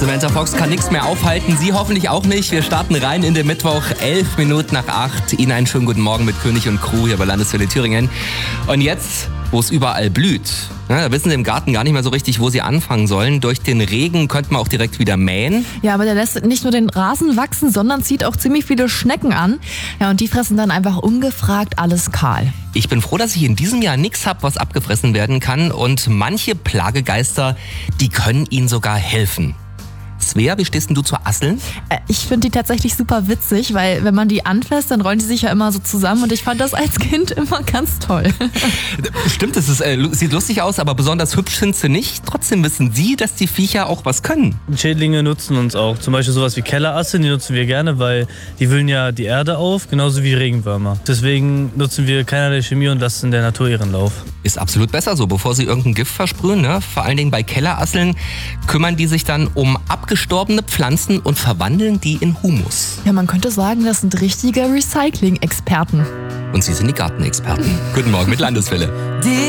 Samantha Fox kann nichts mehr aufhalten, Sie hoffentlich auch nicht. Wir starten rein in den Mittwoch, 11 Minuten nach 8. Ihnen einen schönen guten Morgen mit König und Crew hier bei Landeswelle Thüringen. Und jetzt, wo es überall blüht, da wissen Sie im Garten gar nicht mehr so richtig, wo Sie anfangen sollen. Durch den Regen könnte man auch direkt wieder mähen. Ja, aber der lässt nicht nur den Rasen wachsen, sondern zieht auch ziemlich viele Schnecken an. Ja, und die fressen dann einfach ungefragt alles kahl. Ich bin froh, dass ich in diesem Jahr nichts habe, was abgefressen werden kann. Und manche Plagegeister, die können Ihnen sogar helfen. Svea, wie stehst denn du zur Asseln? Ich finde die tatsächlich super witzig, weil wenn man die anfasst, dann rollen die sich ja immer so zusammen und ich fand das als Kind immer ganz toll. Stimmt, es sieht lustig aus, aber besonders hübsch sind sie nicht. Trotzdem wissen Sie, dass die Viecher auch was können. Schädlinge nutzen uns auch. Zum Beispiel sowas wie Kellerasseln, die nutzen wir gerne, weil die wühlen ja die Erde auf, genauso wie Regenwürmer. Deswegen nutzen wir keinerlei Chemie und lassen der Natur ihren Lauf. Ist absolut besser so, bevor Sie irgendein Gift versprühen. Ne? Vor allen Dingen bei Kellerasseln kümmern die sich dann um abgestorbene Pflanzen und verwandeln die in Humus. Ja, man könnte sagen, das sind richtige Recycling-Experten. Und Sie sind die Gartenexperten. Guten Morgen mit Landeswelle.